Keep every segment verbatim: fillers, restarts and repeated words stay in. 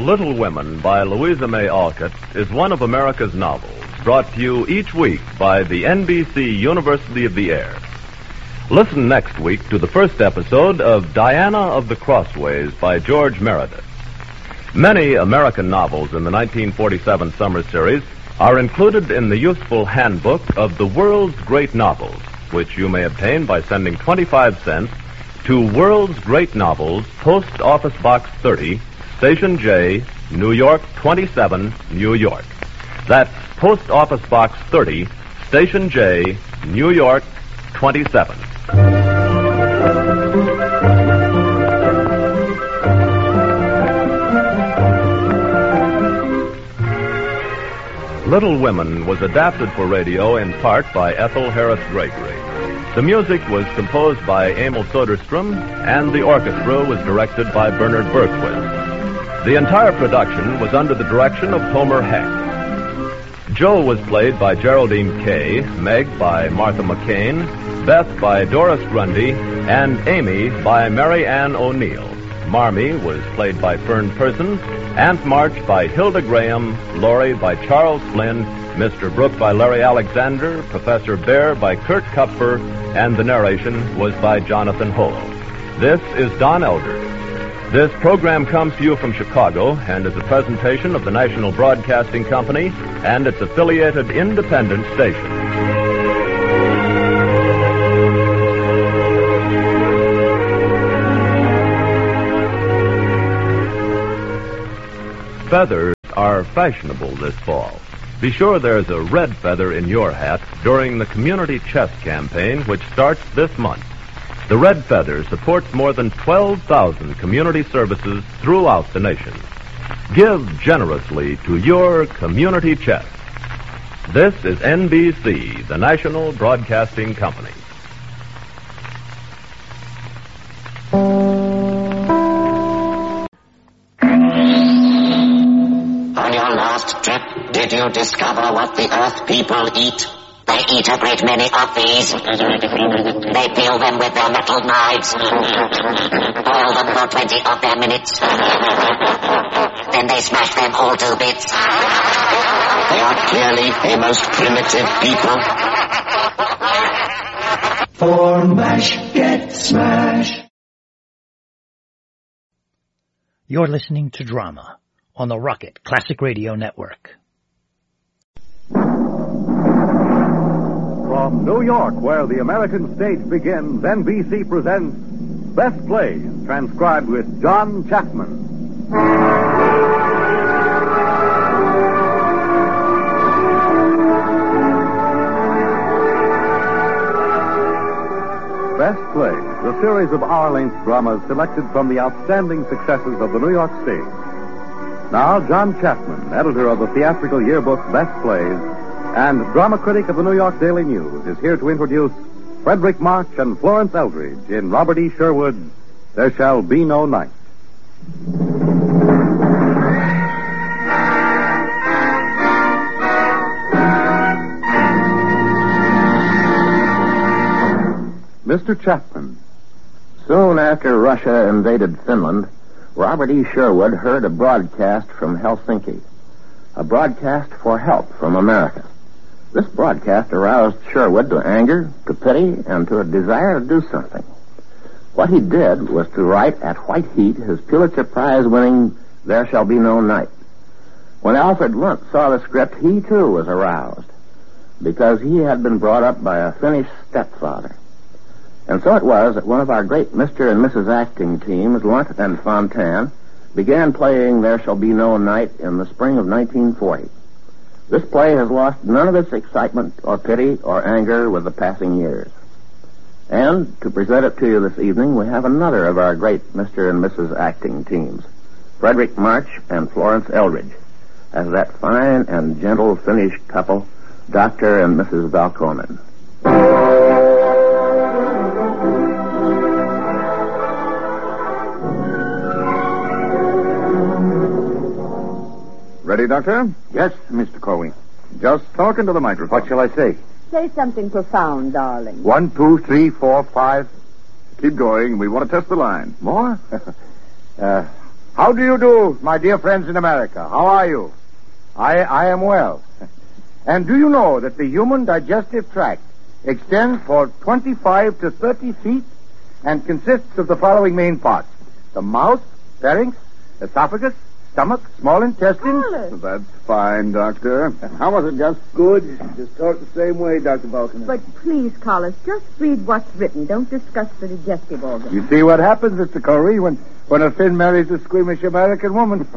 Little Women by Louisa May Alcott is one of America's novels, brought to you each week by the N B C University of the Air. Listen next week to the first episode of Diana of the Crossways by George Meredith. Many American novels in the nineteen forty-seven summer series are included in the useful handbook of the World's Great Novels, which you may obtain by sending twenty-five cents to World's Great Novels, Post Office Box thirty, Station J, New York twenty-seven, New York. That's Post Office Box thirty, Station J, New York twenty-seven. Little Women was adapted for radio in part by Ethel Harris Gregory. The music was composed by Emil Soderstrom, and the orchestra was directed by Bernard Bergquist. The entire production was under the direction of Homer Heck. Joe was played by Geraldine Kay, Meg by Martha McCain, Beth by Doris Grundy, and Amy by Mary Ann O'Neill. Marmee was played by Fern Persons, Aunt March by Hilda Graham, Laurie by Charles Flynn, Mister Brooke by Larry Alexander, Professor Bear by Kurt Kupfer, and the narration was by Jonathan Hull. This is Don Elder. This program comes to you from Chicago and is a presentation of the National Broadcasting Company and its affiliated independent station. Feathers are fashionable this fall. Be sure there's a red feather in your hat during the Community Chess Campaign, which starts this month. The red feather supports more than twelve thousand community services throughout the nation. Give generously to your Community Chest. This is N B C, the National Broadcasting Company. Did you discover what the Earth people eat? They eat a great many of these. They peel them with their metal knives. Boil them for twenty of their minutes. Then they smash them all to bits. They are clearly a most primitive people. For MASH, get smash. You're listening to Drama on the Rocket Classic Radio Network. From New York, where the American stage begins, N B C presents Best Plays, transcribed with John Chapman. Best Plays, a series of hour-length dramas selected from the outstanding successes of the New York stage. Now, John Chapman, editor of the theatrical yearbook Best Plays and drama critic of the New York Daily News, is here to introduce Frederick March and Florence Eldridge in Robert E. Sherwood's There Shall Be No Night. Mister Chapman. Soon after Russia invaded Finland, Robert E. Sherwood heard a broadcast from Helsinki, a broadcast for help from America. This broadcast aroused Sherwood to anger, to pity, and to a desire to do something. What he did was to write at white heat his Pulitzer Prize-winning There Shall Be No Night. When Alfred Lunt saw the script, he too was aroused, because he had been brought up by a Finnish stepfather. And so it was that one of our great Mister and Missus acting teams, Lunt and Fontanne, began playing There Shall Be No Night in the spring of nineteen forty. This play has lost none of its excitement or pity or anger with the passing years. And to present it to you this evening, we have another of our great Mister and Missus acting teams, Frederick March and Florence Eldridge, as that fine and gentle Finnish couple, Doctor and Missus Valkonen. Ready, Doctor? Yes, Mister Corwin. Just talk into the microphone. What shall I say? Say something profound, darling. One, two, three, four, five. Keep going. We want to test the line. More? uh, How do you do, my dear friends in America? How are you? I, I am well. And do you know that the human digestive tract extends for twenty-five to thirty feet and consists of the following main parts: the mouth, pharynx, esophagus, stomach, small intestine. Carlos. That's fine, Doctor. How was it, Gus? Good. Just talk the same way, Doctor Vulcan. But please, Carlos, just read what's written. Don't discuss the digestive organ. You see what happens, Mister Corey, when, when a Finn marries a squeamish American woman.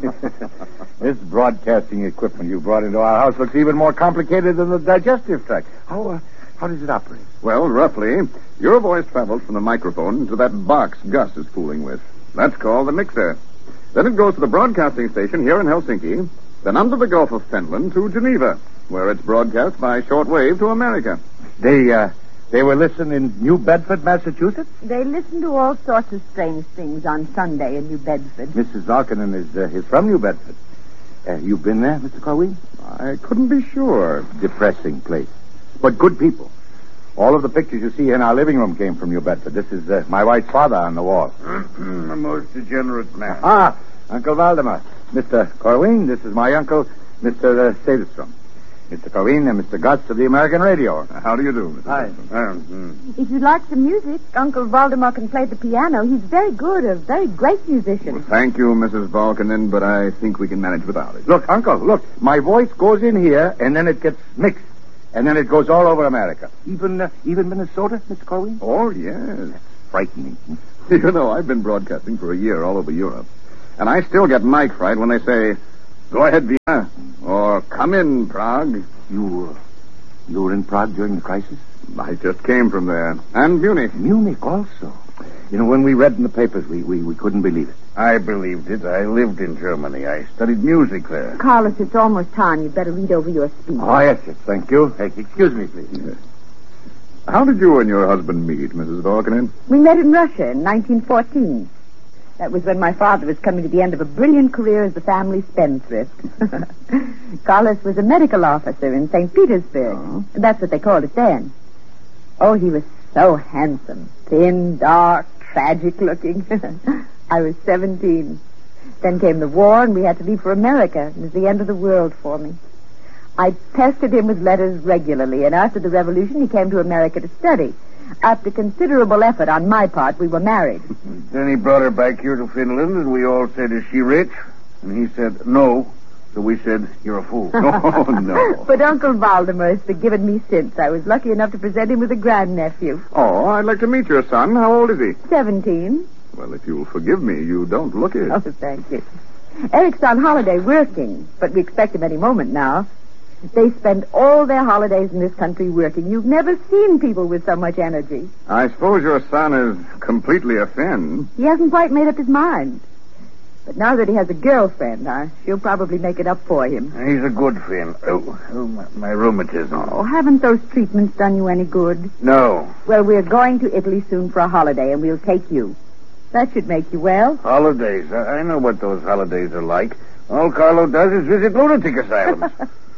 This broadcasting equipment you brought into our house looks even more complicated than the digestive tract. How, uh, how does it operate? Well, roughly, your voice travels from the microphone to that box Gus is fooling with. That's called the mixer. Then it goes to the broadcasting station here in Helsinki, then under the Gulf of Finland to Geneva, where it's broadcast by shortwave to America. They, uh, they will listen in New Bedford, Massachusetts? They listen to all sorts of strange things on Sunday in New Bedford. Missus Valkonen is, uh, is from New Bedford. Uh, you been there, Mister Corwin? I couldn't be sure. Depressing place. But good people. All of the pictures you see in our living room came from New Bedford. This is uh, my wife's father on the wall. A most degenerate man. Ah, Uncle Valdemar. Mister Corwin, this is my uncle, Mister Uh, Sadestrom. Mister Corwin and Mister Gus of the American Radio. How do you do, Mister Hi. Um, hmm. If you like some music, Uncle Valdemar can play the piano. He's very good, a very great musician. Well, thank you, Missus Valkonen, but I think we can manage without it. Look, Uncle, look. My voice goes in here, and then it gets mixed. And then it goes all over America. Even uh, even Minnesota, Mister Corwin? Oh, yes. Frightening. You know, I've been broadcasting for a year all over Europe. And I still get mic fright when they say, "Go ahead, Vienna," or "Come in, Prague." You, uh, you were in Prague during the crisis? I just came from there. And Munich. Munich also. You know, when we read in the papers, we, we, we couldn't believe it. I believed it. I lived in Germany. I studied music there. Carlos, it's almost time. You'd better read over your speech. Oh, yes, yes, thank you. Hey, excuse me, please. Yes. How did you and your husband meet, Missus Valkonen? We met in Russia in nineteen fourteen. That was when my father was coming to the end of a brilliant career as the family spendthrift. Carlos was a medical officer in Saint Petersburg. Oh. That's what they called it then. Oh, he was so handsome. Thin, dark, tragic-looking. I was seventeen. Then came the war, and we had to leave for America. It was the end of the world for me. I pestered him with letters regularly, and after the revolution, he came to America to study. After considerable effort on my part, we were married. Then he brought her back here to Finland, and we all said, "Is she rich?" And he said, "No." So we said, "You're a fool." Oh, no. But Uncle Valdemar has forgiven me since. I was lucky enough to present him with a grandnephew. Oh, I'd like to meet your son. How old is he? Seventeen. Well, if you'll forgive me, you don't look it. Oh, thank you. Eric's on holiday working, but we expect him any moment now. They spend all their holidays in this country working. You've never seen people with so much energy. I suppose your son is completely a Finn. He hasn't quite made up his mind. But now that he has a girlfriend, uh, she'll probably make it up for him. He's a good Finn. Oh, oh my, my rheumatism. Oh, haven't those treatments done you any good? No. Well, we're going to Italy soon for a holiday, and we'll take you. That should make you well. Holidays. I, I know what those holidays are like. All Carlo does is visit lunatic asylums.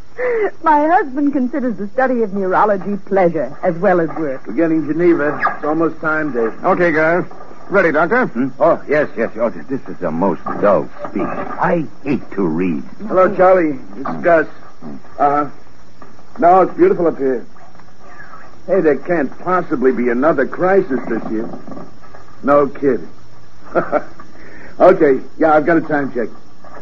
My husband considers the study of neurology pleasure as well as work. We're getting Geneva. It's almost time, Dave. Okay, guys. Ready, Doctor? Hmm? Oh, yes, yes. Oh, this is a most dull speech. I hate to read. Hello, Charlie. This is Gus. Uh-huh. No, it's beautiful up here. Hey, there can't possibly be another crisis this year. No kidding. Okay, yeah, I've got a time check.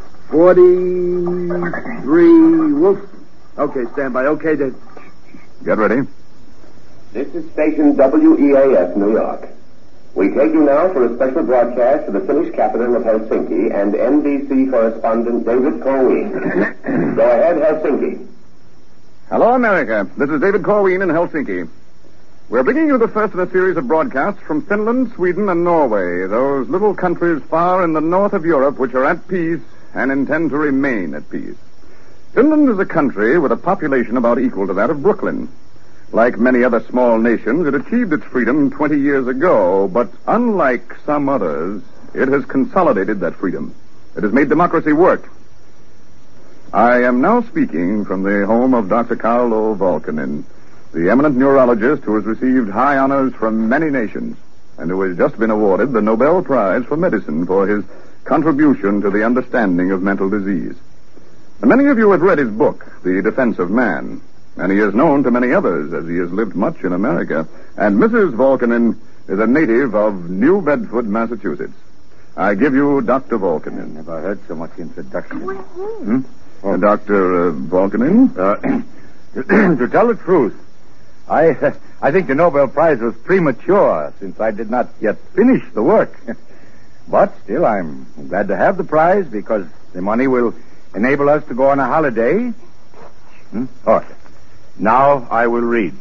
Forty-three Wolf. Okay, stand by. Okay, Dave. Get ready. This is station W E A S, New York. We take you now for a special broadcast to the Finnish capital of Helsinki and N B C correspondent David Corwin. Go ahead, Helsinki. Hello, America. This is David Corwin in Helsinki. We're bringing you the first in a series of broadcasts from Finland, Sweden, and Norway, those little countries far in the north of Europe which are at peace and intend to remain at peace. Finland is a country with a population about equal to that of Brooklyn. Like many other small nations, it achieved its freedom twenty years ago, but unlike some others, it has consolidated that freedom. It has made democracy work. I am now speaking from the home of Doctor Carlo Valkonen, the eminent neurologist who has received high honors from many nations and who has just been awarded the Nobel Prize for Medicine for his contribution to the understanding of mental disease. And many of you have read his book, The Defense of Man, and he is known to many others as he has lived much in America. And Missus Volkanen is a native of New Bedford, Massachusetts. I give you Doctor Volkanen. I never heard so much introduction. Hmm? Oh. Uh, Doctor Uh, Volkanen? Uh, to tell the truth, I uh, I think the Nobel Prize was premature, since I did not yet finish the work. But still, I'm glad to have the prize, because the money will enable us to go on a holiday. Hmm? Oh, now I will read.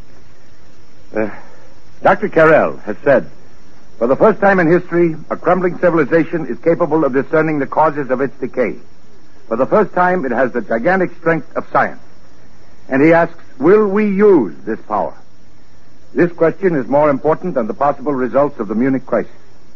Uh, Doctor Carrel has said, for the first time in history, a crumbling civilization is capable of discerning the causes of its decay. For the first time, it has the gigantic strength of science. And he asks, will we use this power? This question is more important than the possible results of the Munich crisis.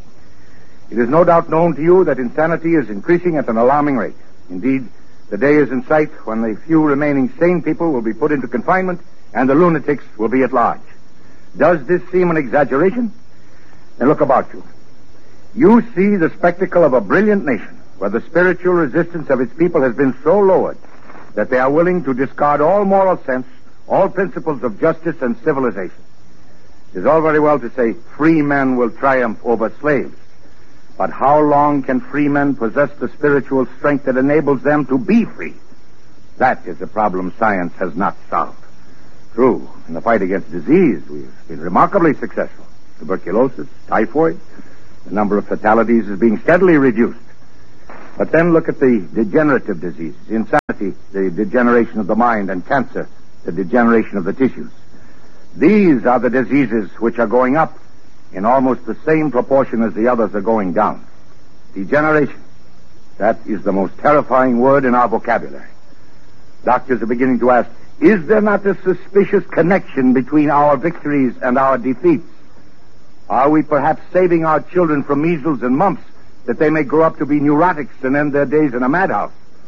It is no doubt known to you that insanity is increasing at an alarming rate. Indeed, the day is in sight when the few remaining sane people will be put into confinement and the lunatics will be at large. Does this seem an exaggeration? Then look about you. You see the spectacle of a brilliant nation where the spiritual resistance of its people has been so lowered that they are willing to discard all moral sense, all principles of justice and civilization. It is all very well to say free men will triumph over slaves. But how long can free men possess the spiritual strength that enables them to be free? That is a problem science has not solved. True, in the fight against disease, we've been remarkably successful. Tuberculosis, typhoid, the number of fatalities is being steadily reduced. But then look at the degenerative diseases, insanity, the degeneration of the mind, and cancer, the degeneration of the tissues. These are the diseases which are going up in almost the same proportion as the others are going down. Degeneration. That is the most terrifying word in our vocabulary. Doctors are beginning to ask, is there not a suspicious connection between our victories and our defeats? Are we perhaps saving our children from measles and mumps that they may grow up to be neurotics and end their days in a madhouse?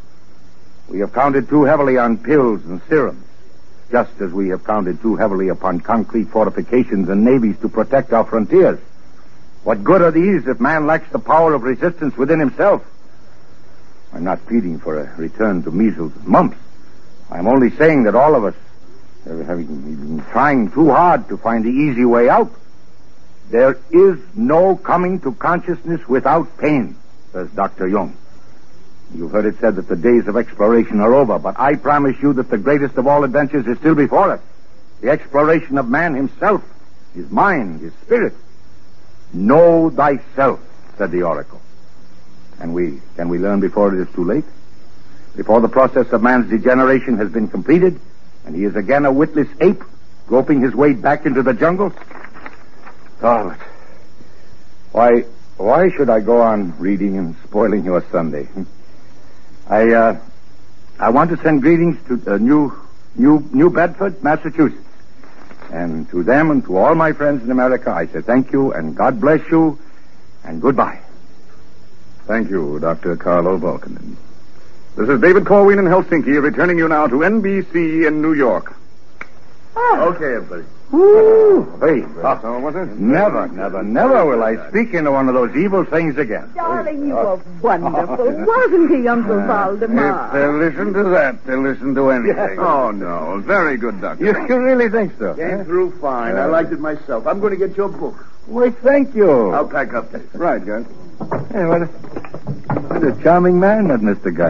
We have counted too heavily on pills and serums, just as we have counted too heavily upon concrete fortifications and navies to protect our frontiers. What good are these if man lacks the power of resistance within himself? I'm not pleading for a return to measles and mumps. I'm only saying that all of us have been trying too hard to find the easy way out. There is no coming to consciousness without pain, says Doctor Jung. You've heard it said that the days of exploration are over, but I promise you that the greatest of all adventures is still before us. The exploration of man himself, his mind, his spirit. Know thyself, said the oracle. And we, can we learn before it is too late? Before the process of man's degeneration has been completed, and he is again a witless ape, groping his way back into the jungle? Charlotte, why, why should I go on reading and spoiling your Sunday? I, uh, I want to send greetings to uh, New, New, New Bedford, Massachusetts. And to them and to all my friends in America, I say thank you and God bless you and goodbye. Thank you, Doctor Carlo Volkanen. This is David Corwin in Helsinki, returning you now to N B C in New York. Oh. Okay, everybody. Ooh, hey, Uh, so was it? never, never, never will I speak into one of those evil things again. Darling, you were wonderful, wasn't he, Uncle Valdemar? If they'll listen to that, they'll listen to anything. Oh, no. Very good, Doctor. You, you really think so? Came through fine. I liked it myself. I'm going to get your book. Why, thank you. I'll pack up. Right, Gus. Hey, what a, what a charming man, that Mister Gus.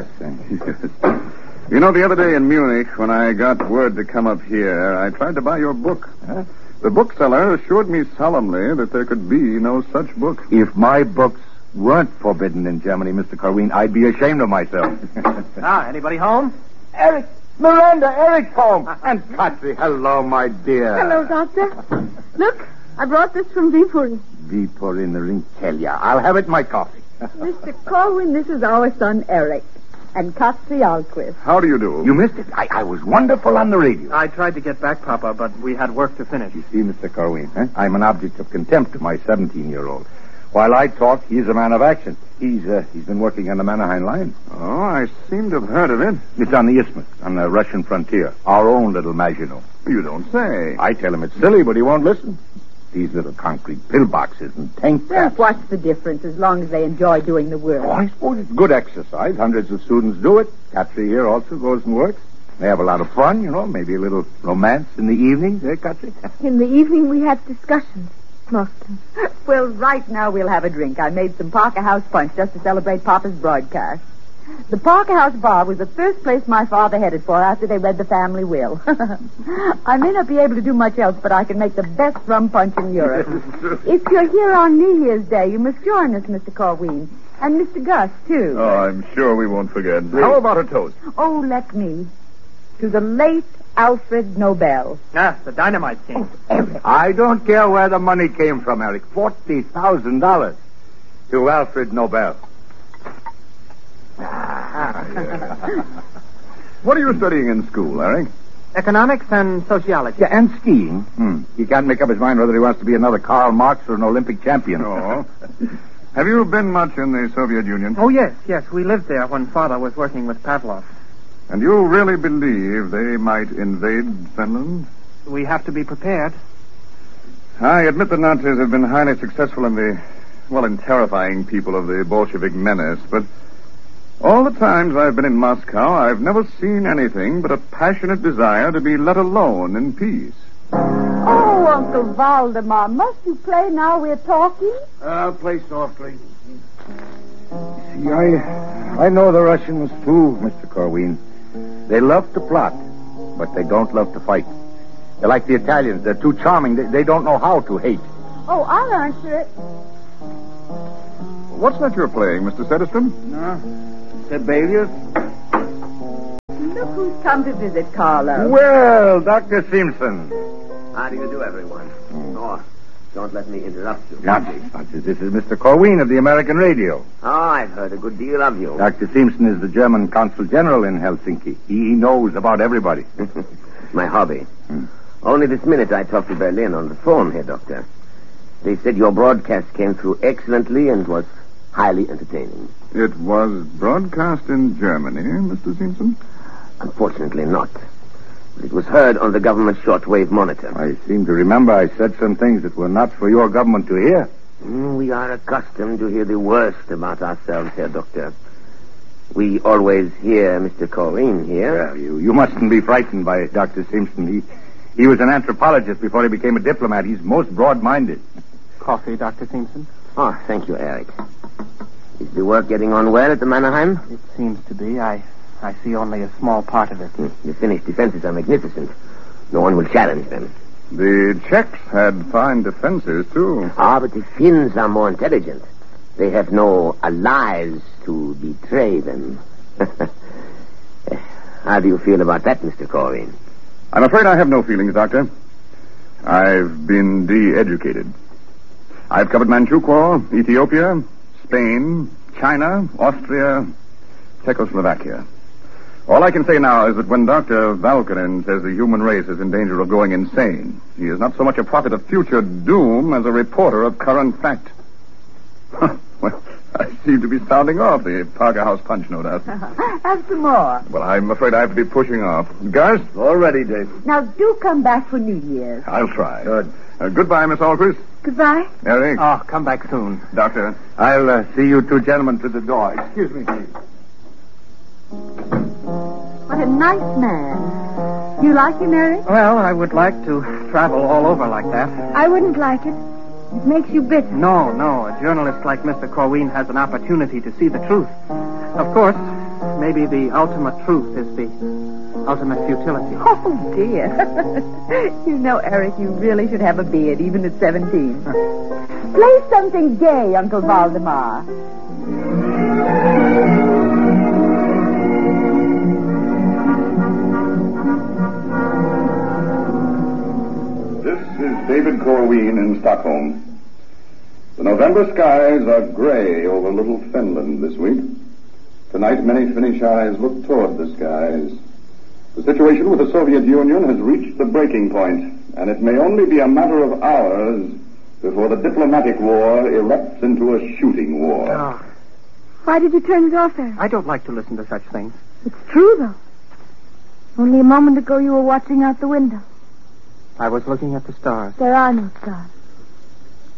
You know, the other day in Munich, when I got word to come up here, I tried to buy your book. Huh? The bookseller assured me solemnly that there could be no such book. If my books weren't forbidden in Germany, Mister Corwin, I'd be ashamed of myself. Ah, anybody home? Eric! Miranda, Eric's home! And Patsy, hello, my dear. Hello, Doctor. Look, I brought this from Viipuri. Viipuri in the Rinkelia. I'll have it in my coffee. Mister Corwin, this is our son, Eric. And Katsi Alquist. How do you do? You missed it. I, I was wonderful on the radio. I tried to get back, Papa, but we had work to finish. You see, Mister Corwin, eh? I'm an object of contempt to my seventeen-year-old. While I talk, he's a man of action. He's uh, he's been working on the Mannerheim line. Oh, I seem to have heard of it. It's on the Isthmus, on the Russian frontier. Our own little Maginot. You don't say. I tell him it's silly, but he won't listen. these little concrete pillboxes and tank Well, caps. what's the difference as long as they enjoy doing the work? Oh, I suppose it's good exercise. Hundreds of students do it. Katri here also goes and works. They have a lot of fun, you know, maybe a little romance in the evenings, eh, Katri? In the evening, we have discussions, mostly. Well, right now we'll have a drink. I made some Parker House punch just to celebrate Papa's broadcast. The Parker House bar was the first place my father headed for after they read the family will. I may not be able to do much else, but I can make the best rum punch in Europe. If you're here on New Year's Day, you must join us, Mister Corwin. And Mister Gus, too. Oh, I'm sure we won't forget. How about a toast? Oh, let me. To the late Alfred Nobel. Ah, the dynamite king. I don't care where the money came from, Eric. Forty thousand dollars to Alfred Nobel. What are you studying in school, Eric? Economics and sociology. Yeah, and skiing. Hmm. He can't make up his mind whether he wants to be another Karl Marx or an Olympic champion. Oh. Have you been much in the Soviet Union? Oh, yes, yes. We lived there when Father was working with Pavlov. And you really believe they might invade Finland? We have to be prepared. I admit the Nazis have been highly successful in the, well, in terrifying people of the Bolshevik menace, but all the times I've been in Moscow, I've never seen anything but a passionate desire to be let alone in peace. Oh, Uncle Valdemar, must you play now we're talking? I'll play softly. See, I, I know the Russians, too, Mister Corwin. They love to plot, but they don't love to fight. They're like the Italians. They're too charming. They, they don't know how to hate. Oh, I'll answer it. What's that you're playing, Mister Sederstrom? No. Sibelius? Look who's come to visit Carlo. Well, Doctor Simpson. How do you do, everyone? Oh, don't let me interrupt you. Doctor, this is Mister Corwin of the American Radio. Oh, I've heard a good deal of you. Doctor Simpson is the German Consul General in Helsinki. He knows about everybody. It's my hobby. Hmm. Only this minute I talked to Berlin on the phone here, Doctor. They said your broadcast came through excellently and was highly entertaining. It was broadcast in Germany, Mister Simpson? Unfortunately not. But it was heard on the government shortwave monitor. I seem to remember I said some things that were not for your government to hear. Mm, we are accustomed to hear the worst about ourselves here, Doctor. We always hear Mister Corwin here. Well, you, you mustn't be frightened by Doctor Simpson. He, he was an anthropologist before he became a diplomat. He's most broad-minded. Coffee, Doctor Simpson? Oh, thank you, Eric. Is the work getting on well at the Mannerheim? It seems to be. I I see only a small part of it. Mm, the Finnish defenses are magnificent. No one will challenge them. The Czechs had fine defenses, too. Ah, but the Finns are more intelligent. They have no allies to betray them. How do you feel about that, Mister Corwin? I'm afraid I have no feelings, Doctor. I've been de-educated. I've covered Manchukuo, Ethiopia, Spain, China, Austria, Czechoslovakia. All I can say now is that when Doctor Valkyrin says the human race is in danger of going insane, he is not so much a prophet of future doom as a reporter of current fact. Well, I seem to be sounding off the Parker House punch, no doubt. Have some more. Well, I'm afraid I have to be pushing off. Gus? All ready, Dave. Now, do come back for New Year's. I'll try. Good. Uh, goodbye, Miss Alquist. Goodbye. Eric? Oh, come back soon. Doctor? I'll uh, see you two gentlemen to the door. Excuse me, please. What a nice man. You like him, Eric? Well, I would like to travel all over like that. I wouldn't like it. It makes you bitter. No, no. A journalist like Mister Corwin has an opportunity to see the truth. Of course, maybe the ultimate truth is the ultimate futility. Oh, dear. You know, Eric, you really should have a beard, even at seventeen. Play something gay, Uncle Valdemar. This is David Corwin in Stockholm. The November skies are gray over little Finland this week. Tonight, many Finnish eyes look toward the skies. The situation with the Soviet Union has reached the breaking point, and it may only be a matter of hours before the diplomatic war erupts into a shooting war. Oh, Why did you turn it off, Eric? I don't like to listen to such things. It's true, though. Only a moment ago you were watching out the window. I was looking at the stars. There are no stars.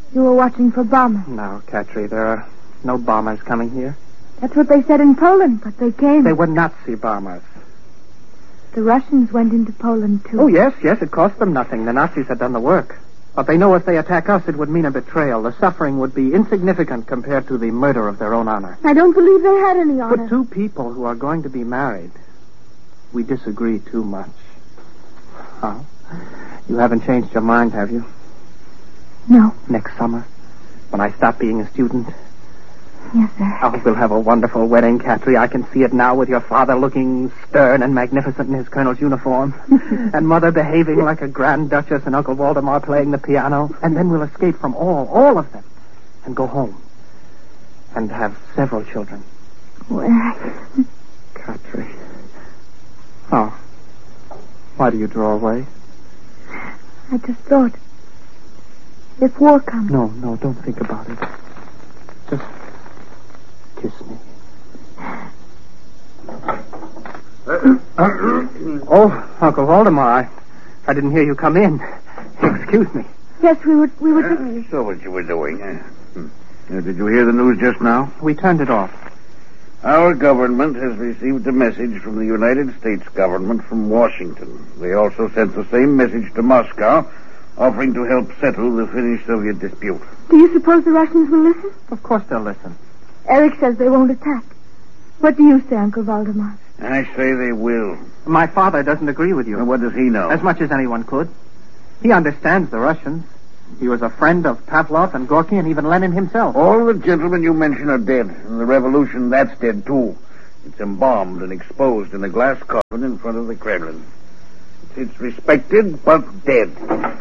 You were watching for bombers. No, Katri, there are no bombers coming here. That's what they said in Poland, but they came. They were Nazi bombers. The Russians went into Poland, too. Oh, yes, yes, it cost them nothing. The Nazis had done the work. But they know if they attack us, it would mean a betrayal. The suffering would be insignificant compared to the murder of their own honor. I don't believe they had any honor. But two people who are going to be married, we disagree too much. Oh, you haven't changed your mind, have you? No. Next summer, when I stop being a student? Yes, sir. Oh, we'll have a wonderful wedding, Katri. I can see it now with your father looking stern and magnificent in his colonel's uniform. And Mother behaving like a Grand Duchess and Uncle Waldemar playing the piano. And then we'll escape from all, all of them. And go home. And have several children. Where? Katri. Oh. Why do you draw away? I just thought, if war comes... No, no, don't think about it. Just kiss me. Oh, Uncle Waldemar, I, I didn't hear you come in. Excuse me. Yes, we were... We were just... Uh, so what you were doing. Uh, uh, did you hear the news just now? We turned it off. Our government has received a message from the United States government from Washington. They also sent the same message to Moscow, offering to help settle the Finnish-Soviet dispute. Do you suppose the Russians will listen? Of course they'll listen. Eric says they won't attack. What do you say, Uncle Waldemar? I say they will. My father doesn't agree with you. And what does he know? As much as anyone could. He understands the Russians. He was a friend of Pavlov and Gorky and even Lenin himself. All the gentlemen you mention are dead. And the revolution, that's dead, too. It's embalmed and exposed in a glass coffin in front of the Kremlin. It's respected, but dead.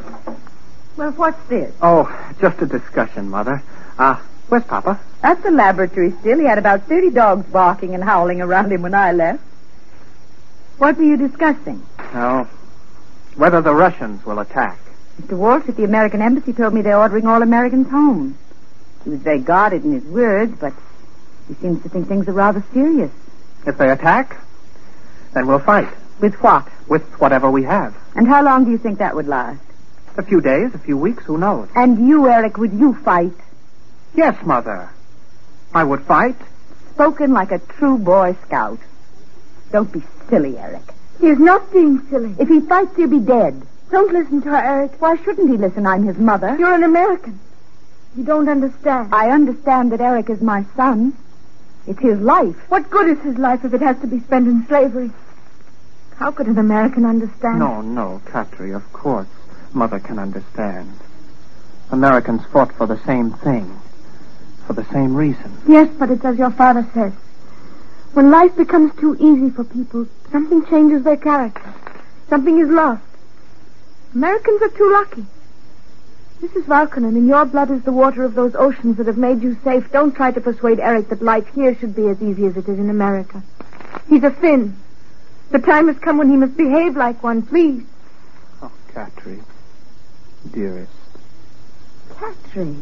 Well, what's this? Oh, just a discussion, Mother. Ah, uh, where's Papa? At the laboratory still. He had about thirty dogs barking and howling around him when I left. What were you discussing? Oh, whether the Russians will attack. Mister Walsh at the American Embassy told me they're ordering all Americans home. He was very guarded in his words, but he seems to think things are rather serious. If they attack, then we'll fight. With what? With whatever we have. And how long do you think that would last? A few days, a few weeks, who knows? And you, Eric, would you fight? Yes, Mother. I would fight. Spoken like a true Boy Scout. Don't be silly, Eric. He is not being silly. If he fights, he'll be dead. Don't listen to her, Eric. Why shouldn't he listen? I'm his mother. You're an American. You don't understand. I understand that Eric is my son. It's his life. What good is his life if it has to be spent in slavery? How could an American understand? No, no, Katri, of course. Mother can understand. Americans fought for the same thing. For the same reason. Yes, but it's as your father says. When life becomes too easy for people, something changes their character. Something is lost. Americans are too lucky. Missus Valkonen, in your blood is the water of those oceans that have made you safe. Don't try to persuade Eric that life here should be as easy as it is in America. He's a Finn. The time has come when he must behave like one, please. Oh, Katri. Dearest. Katri.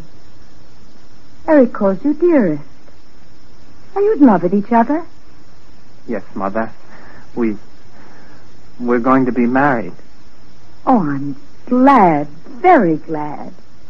Eric calls you dearest. Are you in love with each other? Yes, Mother. We... We're going to be married. Oh, I'm glad, very glad.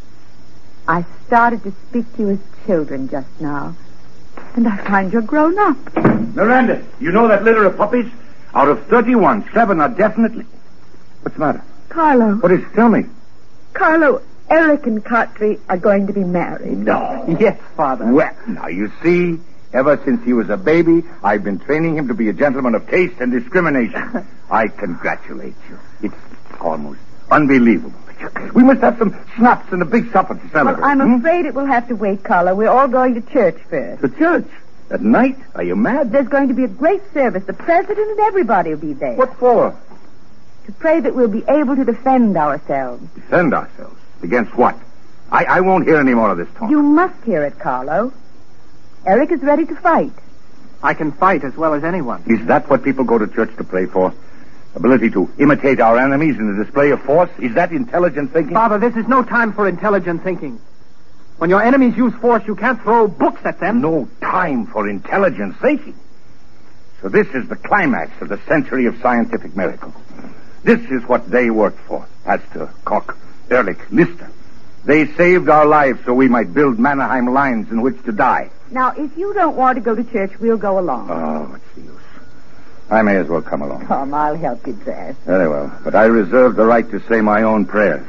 I started to speak to you as children just now, and I find you're grown up. Miranda, you know that litter of puppies? Out of thirty-one, seven are definitely... What's the matter? Carlo. What is it? Tell me. Carlo, Eric and Katri are going to be married. No. Yes, Father. Well, now you see, ever since he was a baby, I've been training him to be a gentleman of taste and discrimination. I congratulate you. It's almost unbelievable. We must have some schnapps and a big supper to celebrate. Well, I'm hmm? afraid it will have to wait, Carlo. We're all going to church first. To church? At night? Are you mad? There's going to be a great service. The president and everybody will be there. What for? To pray that we'll be able to defend ourselves. Defend ourselves? Against what? I, I won't hear any more of this talk. You must hear it, Carlo. Eric is ready to fight. I can fight as well as anyone. Is that what people go to church to pray for? Ability to imitate our enemies in a display of force? Is that intelligent thinking? Father, this is no time for intelligent thinking. When your enemies use force, you can't throw books at them. No time for intelligent thinking. So this is the climax of the century of scientific miracles. This is what they worked for. As to Koch, Ehrlich, Lister. They saved our lives so we might build Mannerheim lines in which to die. Now, if you don't want to go to church, we'll go along. Oh, what's the use? I may as well come along. Come, I'll help you dress. Very well, but I reserve the right to say my own prayers.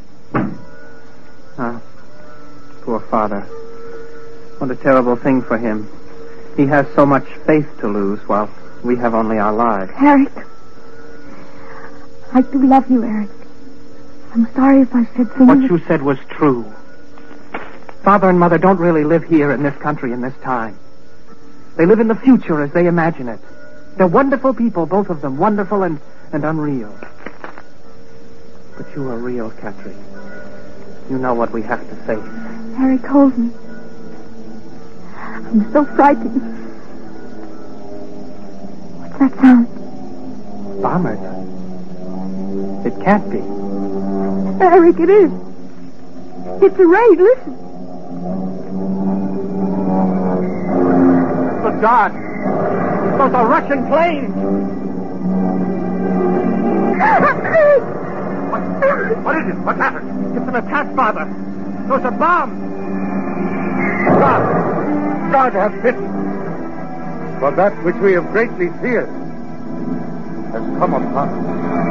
Ah, poor father. What a terrible thing for him. He has so much faith to lose while we have only our lives. Eric. I do love you, Eric. I'm sorry if I said things... What you said was true. Father and Mother don't really live here in this country in this time. They live in the future as they imagine it. They're wonderful people, both of them, wonderful and, and unreal. But you are real, Katri. You know what we have to face. Eric, hold me. I'm so frightened. What's that sound? Bombers. It can't be. Eric, it is. It's a raid, listen. Good God! Those are Russian planes! what, what is it? What happened? It's an attack, Father. Those are bombs. God! God have pity. For that which we have greatly feared has come upon us.